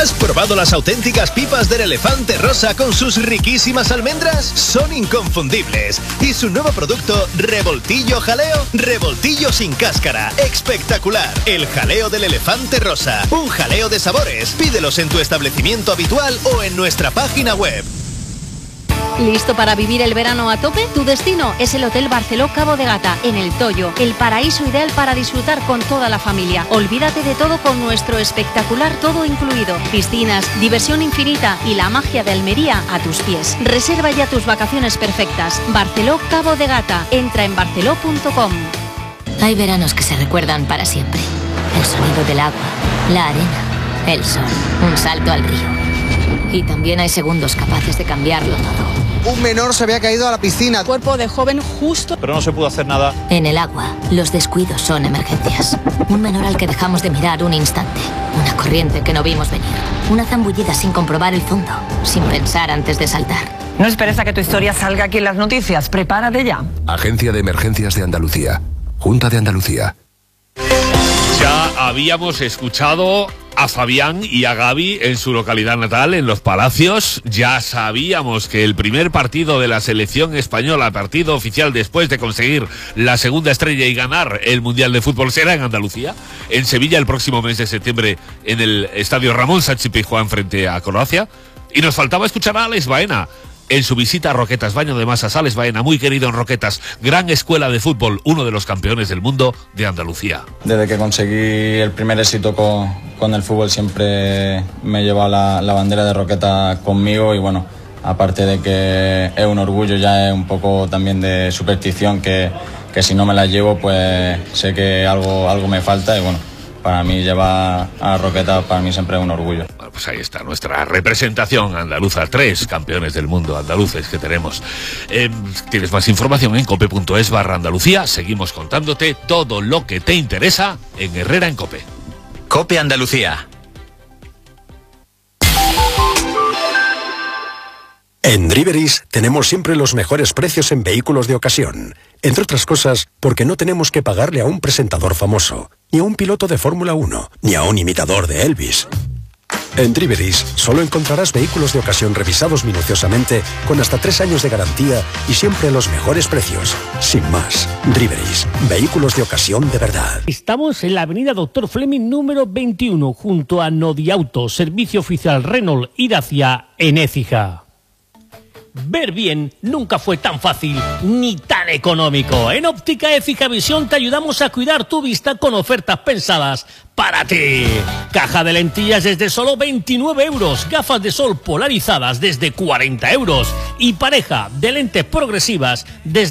¿Has probado las auténticas pipas del Elefante Rosa con sus riquísimas almendras? Son inconfundibles. Y su nuevo producto, Revoltillo Jaleo, revoltillo sin cáscara. ¡Espectacular! El jaleo del Elefante Rosa. Un jaleo de sabores. Pídelos en tu establecimiento habitual o en nuestra página web. ¿Listo para vivir el verano a tope? Tu destino es el Hotel Barceló Cabo de Gata, en El Toyo, el paraíso ideal para disfrutar con toda la familia. Olvídate de todo con nuestro espectacular todo incluido. Piscinas, diversión infinita y la magia de Almería a tus pies. Reserva ya tus vacaciones perfectas. Barceló Cabo de Gata. Entra en barceló.com. Hay veranos que se recuerdan para siempre. El sonido del agua, la arena, el sol, un salto al río. Y también hay segundos capaces de cambiarlo todo. Un menor se había caído a la piscina. Cuerpo de joven justo. Pero no se pudo hacer nada. En el agua, los descuidos son emergencias. Un menor al que dejamos de mirar un instante. Una corriente que no vimos venir. Una zambullida sin comprobar el fondo. Sin pensar antes de saltar. No esperes a que tu historia salga aquí en las noticias. Prepárate ya. Agencia de Emergencias de Andalucía. Junta de Andalucía. Ya habíamos escuchado a Fabián y a Gaby en su localidad natal, en Los Palacios. Ya sabíamos que el primer partido de la selección española, partido oficial después de conseguir la segunda estrella y ganar el Mundial de Fútbol, será en Andalucía, en Sevilla, el próximo mes de septiembre, en el estadio Ramón Sánchez Pizjuán frente a Croacia. Y nos faltaba escuchar a Alex Baena en su visita a Roquetas, Baño de Masas. Alex Baena, muy querido en Roquetas, gran escuela de fútbol, uno de los campeones del mundo de Andalucía. Desde que conseguí el primer éxito con el fútbol siempre me he llevado la bandera de Roquetas conmigo y bueno, aparte de que es un orgullo, ya es un poco también de superstición que si no me la llevo pues sé que algo me falta y bueno, para mí llevar a Roquetas para mí siempre es un orgullo. Bueno, pues ahí está nuestra representación andaluza, 3 campeones del mundo andaluces que tenemos. Tienes más información en cope.es/Andalucía. Seguimos contándote todo lo que te interesa en Herrera en Cope. Cope Andalucía. En Driveris tenemos siempre los mejores precios en vehículos de ocasión. Entre otras cosas, porque no tenemos que pagarle a un presentador famoso, ni a un piloto de Fórmula 1, ni a un imitador de Elvis. En Driveris solo encontrarás vehículos de ocasión revisados minuciosamente, con hasta 3 años de garantía y siempre a los mejores precios. Sin más, Driveris, vehículos de ocasión de verdad. Estamos en la avenida Dr. Fleming número 21, junto a Nodiauto, servicio oficial Renault, ir hacia Enécija. Ver bien nunca fue tan fácil ni tan económico. En Óptica Écija Visión te ayudamos a cuidar tu vista con ofertas pensadas para ti. Caja de lentillas desde solo 29 euros, gafas de sol polarizadas desde 40 euros y pareja de lentes progresivas desde